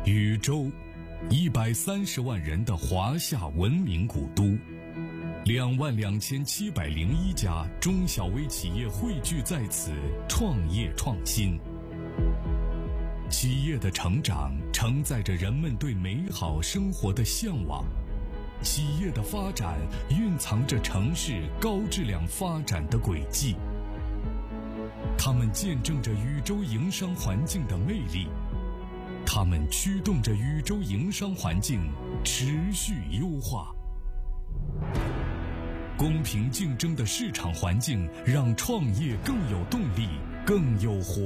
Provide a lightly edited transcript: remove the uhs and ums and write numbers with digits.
禹州，130万人的华夏文明古都，22701家中小微企业汇聚在此，创业创新。企业的成长承载着人们对美好生活的向往，企业的发展蕴藏着城市高质量发展的轨迹。它们见证着禹州营商环境的魅力，它们驱动着禹州营商环境持续优化。公平竞争的市场环境让创业更有动力，更有活